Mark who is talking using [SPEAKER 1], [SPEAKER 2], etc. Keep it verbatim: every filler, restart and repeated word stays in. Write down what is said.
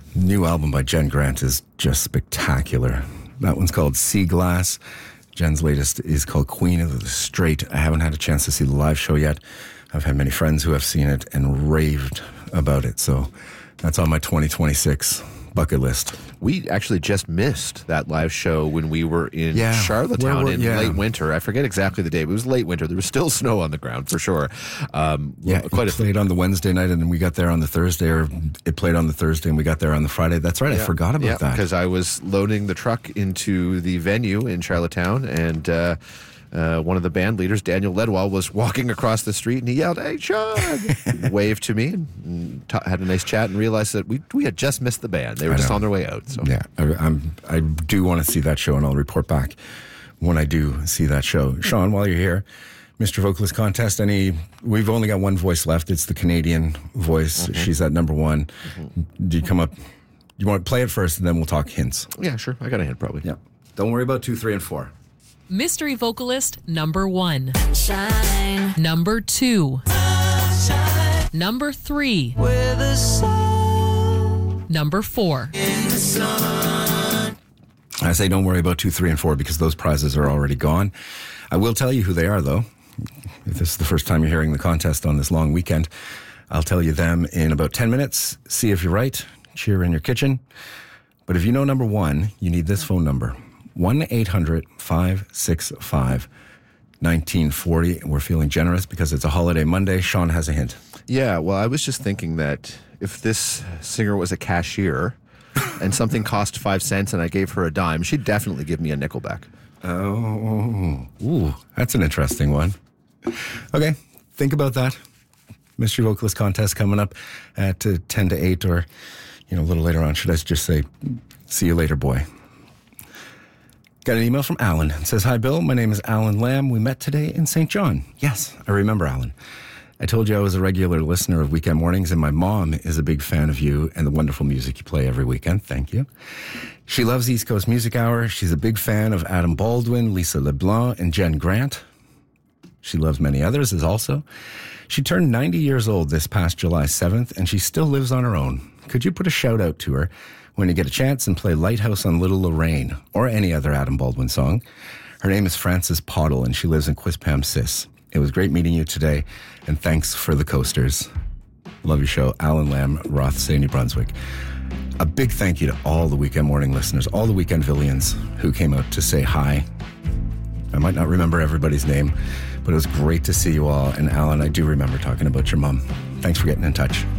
[SPEAKER 1] New album by Jen Grant is just spectacular. That one's called Sea Glass. Jen's latest is called Queen of the Strait. I haven't had a chance to see the live show yet. I've had many friends who have seen it and raved about it. So that's on my twenty twenty-six bucket list.
[SPEAKER 2] We actually just missed that live show when we were in
[SPEAKER 1] yeah,
[SPEAKER 2] Charlottetown
[SPEAKER 1] we're,
[SPEAKER 2] in
[SPEAKER 1] yeah.
[SPEAKER 2] late winter. I forget exactly the day, but it was late winter. There was still snow on the ground for sure. Um,
[SPEAKER 1] yeah,
[SPEAKER 2] quite
[SPEAKER 1] it
[SPEAKER 2] a
[SPEAKER 1] played on the Wednesday night, and then we got there on the Thursday, or it played on the Thursday, and we got there on the Friday. That's right,
[SPEAKER 2] yeah,
[SPEAKER 1] I forgot about
[SPEAKER 2] yeah,
[SPEAKER 1] that.
[SPEAKER 2] because I was loading the truck into the venue in Charlottetown, and uh, uh, one of the band leaders, Daniel Ledwall, was walking across the street, and he yelled, "Hey, Sean!" waved to me, and t- had a nice chat, and realized that we we had just missed the band. They were
[SPEAKER 1] I
[SPEAKER 2] just
[SPEAKER 1] know.
[SPEAKER 2] on their way out. So
[SPEAKER 1] Yeah, I, I'm, I do want to see that show, and I'll report back when I do see that show. Sean, while you're here, Mister Vocalist Contest, any, we've only got one voice left. It's the Canadian voice. Mm-hmm. She's at number one. Mm-hmm. Do you come up, you want to play it first, and then we'll talk hints?
[SPEAKER 2] Yeah, sure. I got a hint probably.
[SPEAKER 1] Yeah. Don't worry about two, three, and four.
[SPEAKER 3] Mystery vocalist number one.
[SPEAKER 4] Shine.
[SPEAKER 3] Number two.
[SPEAKER 4] Shine.
[SPEAKER 3] Number three.
[SPEAKER 4] Where the sun.
[SPEAKER 3] Number four.
[SPEAKER 4] In the sun.
[SPEAKER 1] I say don't worry about two, three, and four because those prizes are already gone. I will tell you who they are, though. If this is the first time you're hearing the contest on this long weekend, I'll tell you them in about ten minutes. See if you're right. Cheer in your kitchen. But if you know number one, you need this phone number. one eight hundred five six five one nine four zero. We're feeling generous because it's a holiday Monday. Sean has a hint.
[SPEAKER 2] Yeah, well, I was just thinking that if this singer was a cashier and something cost five cents and I gave her a dime, she'd definitely give me a nickel back.
[SPEAKER 1] Oh, ooh, that's an interesting one. Okay, think about that. Mystery Vocalist Contest coming up at uh, ten to eight, or, you know, a little later on. Should I just say, see you later, boy? Got an email from Alan. It says, "Hi, Bill. My name is Alan Lamb. We met today in Saint John." Yes, I remember, Alan. I told you I was a regular listener of Weekend Mornings, and my mom is a big fan of you and the wonderful music you play every weekend. Thank you. She loves East Coast Music Hour. She's a big fan of Adam Baldwin, Lisa LeBlanc, and Jen Grant. She loves many others as also. She turned ninety years old this past July seventh, and she still lives on her own. Could you put a shout out to her when you get a chance and play Lighthouse on Little Lorraine or any other Adam Baldwin song? Her name is Frances Pottle, and she lives in Quispam, Sis. It was great meeting you today, and thanks for the coasters. Love your show. Alan Lamb, Rothsay, New Brunswick. A big thank you to all the Weekend Morning listeners, all the Weekend Villians who came out to say hi. I might not remember everybody's name, but it was great to see you all. And Alan, I do remember talking about your mom. Thanks for getting in touch.